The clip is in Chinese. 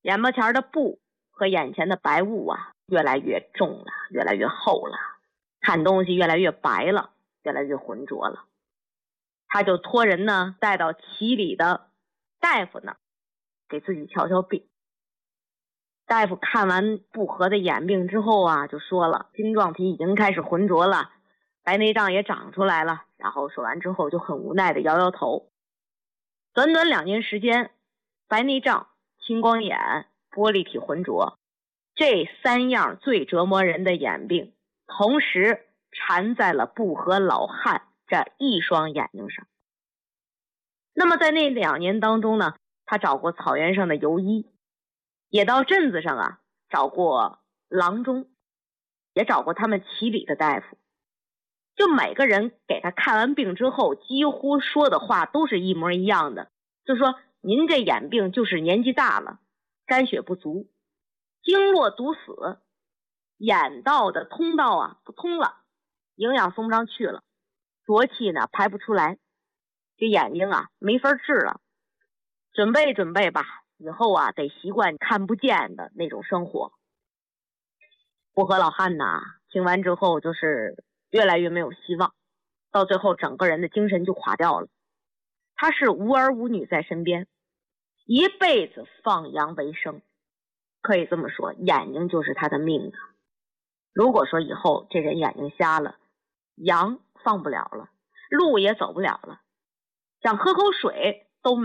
眼巴前的布和眼前的白雾啊，越来越重了，越来越厚了，看东西越来越白了，越来越浑浊了。他就托人呢带到岐里的大夫那儿，给自己瞧瞧病。大夫看完不和的眼病之后啊，就说了，晶状体已经开始浑浊了，白内障也长出来了。然后说完之后就很无奈的摇摇头。短短2年时间，白内障、青光眼、玻璃体浑浊，这3样最折磨人的眼病，同时缠在了不和老汉这一双眼睛上。那么在那2年当中呢，他找过草原上的游医，也到镇子上啊找过郎中，也找过他们岐里的大夫。就每个人给他看完病之后，几乎说的话都是一模一样的，就说您这眼病就是年纪大了，肝血不足，经络堵死，眼道的通道啊不通了，营养送不上去了，浊气呢排不出来，这眼睛啊没法治了，准备准备吧，以后啊得习惯看不见的那种生活。不和老汉呐听完之后就是越来越没有希望，到最后整个人的精神就垮掉了。他是无儿无女在身边，一辈子放羊为生，可以这么说，眼睛就是他的命啊。如果说以后这人眼睛瞎了，羊放不了了，路也走不了了，想喝口水